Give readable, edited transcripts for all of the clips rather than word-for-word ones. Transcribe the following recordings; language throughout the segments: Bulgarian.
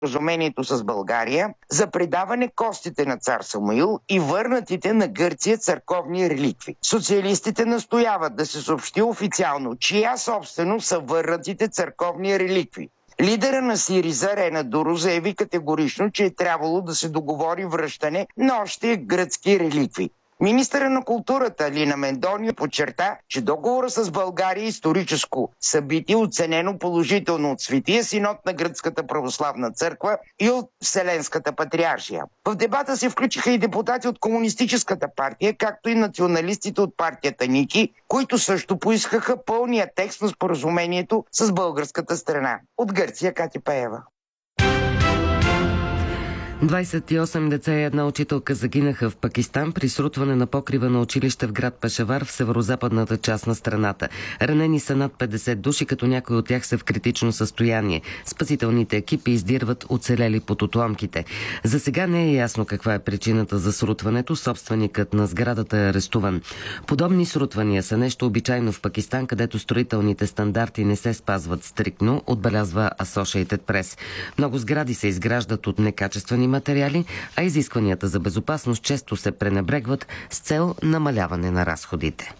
споразумението с България за предаване костите на цар Самуил и върнатите на Гърция църковни реликви. Социалистите настояват да се съобщи официално, чия собственост са върнатите църковни реликви. Лидера на СИРИЗА Рена Дуро заяви категорично, че е трябвало да се договори връщане на още гръцки реликви. Министъра на културата Лина Мендония подчерта, че договора с България е историческо събитие, оценено положително от Светия синод на Гръцката православна църква и от Вселенската патриаршия. В дебата се включиха и депутати от Комунистическата партия, както и националистите от партията Ники, които също поискаха пълния текст на споразумението с българската страна. От Гърция Кати Пеева. 28 деца и една учителка загинаха в Пакистан при срутване на покрива на училище в град Пешавар в северозападната част на страната. Ранени са над 50 души, като някои от тях са в критично състояние. Спасителните екипи издирват оцелели под отломките. За сега не е ясно каква е причината за срутването. Собственикът на сградата е арестуван. Подобни срутвания са нещо обичайно в Пакистан, където строителните стандарти не се спазват стриктно, отбелязва Associated Press. Много сгради се изграждат от некачествени материали, а изискванията за безопасност често се пренебрегват с цел намаляване на разходите.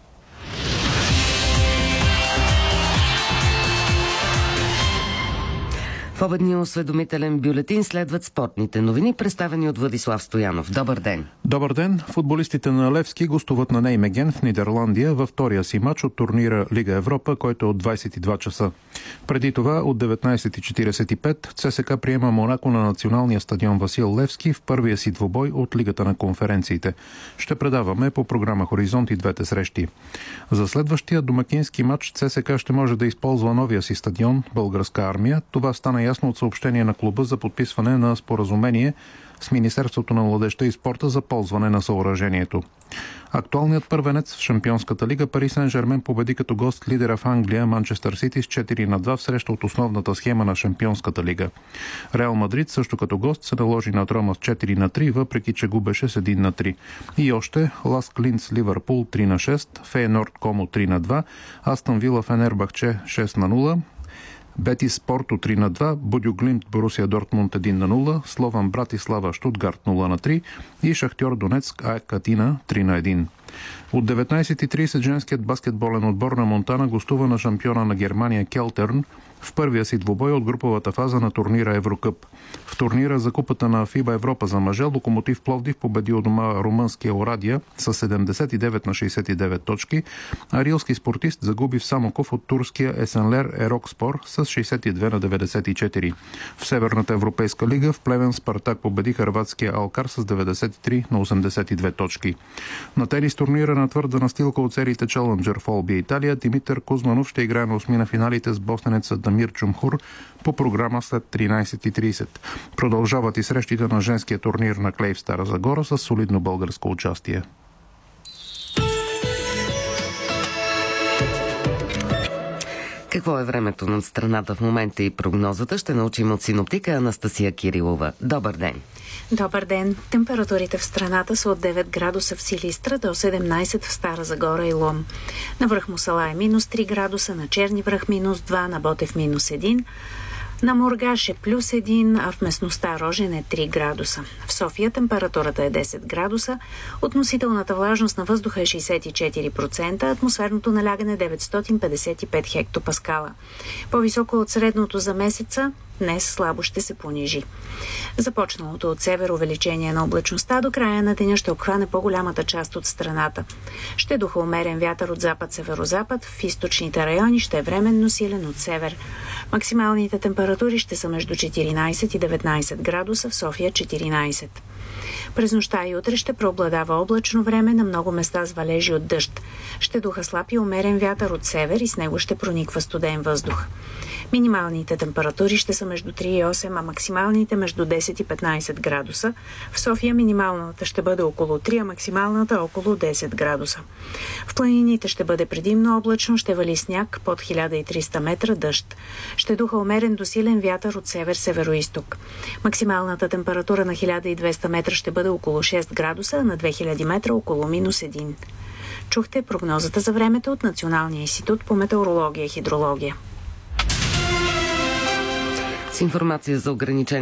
В обедния осведомителен бюлетин следват спортните новини, представени от Владислав Стоянов. Добър ден! Добър ден! Футболистите на Левски гостуват на Неймеген в Нидерландия във втория си матч от турнира Лига Европа, който е от 22 часа. Преди това от 19:45 ЦСКА приема Монако на националния стадион Васил Левски в първия си двубой от Лигата на конференциите. Ще предаваме по програма Хоризонт и двете срещи. За следващия домакински матч ЦСКА ще може да използва новия си стадион Българска армия. Това стана ясно от съобщение на клуба за подписване на споразумение с Министерството на младежта и спорта за ползване на съоръжението. Актуалният първенец в Шампионската лига Пари Сен-Жермен победи като гост лидера в Англия Манчестър Сити с 4-2 в среща от основната схема на Шампионската лига. Реал Мадрид също като гост се наложи над Рома с 4-3, въпреки че губеше с 1-3. И още Ласк Линц Ливърпул 3-6, Фейенорд Комо 3-2, Астън Вила Фенербахче 6-0, Бетис Порто 3-2, Будю Глимт Борусия Дортмунд 1-0, Слован Братислава Штутгарт 0-3 и Шахтьор Донецк АЕК Атина 3-1. От 19:30 женският баскетболен отбор на Монтана гостува на шампиона на Германия Келтерн в първия си двубой от груповата фаза на турнира Еврокъп. В турнира за купата на ФИБА Европа за мъже Локомотив Пловдив победи у дома румънския Орадия с 79-69 точки, а рилски спортист загуби в Самоков от турския Есенлер Ерокспор с 62-94. В Северната европейска лига в Плевен Спартак победи хърватския Алкар с 93-82 точки. На тенис турнира на твърда настилка от сериите Challenger в Олбия Италия Димитър Кузманов ще играе на осмина финалите с босненеца Дамир Чумхур по програма след 13:30. Продължават и срещите на женския турнир на клей в Стара Загора с солидно българско участие. Какво е времето над страната в момента и прогнозата ще научим от синоптика Анастасия Кирилова. Добър ден! Добър ден! Температурите в страната са от 9 градуса в Силистра до 17 в Стара Загора и Лом. На връх Мусала е минус 3 градуса, на Черни връх минус 2, на Ботев минус 1, на Мургаш е плюс 1, а в местността Рожен е 3 градуса. В София температурата е 10 градуса, относителната влажност на въздуха е 64%, атмосферното налягане 955 хектопаскала. По-високо от средното за месеца, днес слабо ще се понижи. Започналото от север увеличение на облачността до края на деня ще обхване по-голямата част от страната. Ще духа умерен вятър от запад-северозапад, в източните райони ще е временно силен от север. Максималните температури ще са между 14 и 19 градуса, в София 14. През нощта и утре ще преобладава облачно време, на много места с валежи от дъжд. Ще духа слаб и умерен вятър от север и с него ще прониква студен въздух. Минималните температури ще са между 3 и 8, а максималните между 10 и 15 градуса. В София минималната ще бъде около 3, а максималната около 10 градуса. В планините ще бъде предимно облачно, ще вали сняг под 1300 метра дъжд. Ще духа умерен до силен вятър от север-североизток. Максималната температура на 1200 метра ще бъде около 6 градуса, а на 2000 метра около минус 1. Чухте прогнозата за времето от Националния институт по метеорология и хидрология. С информация за ограничение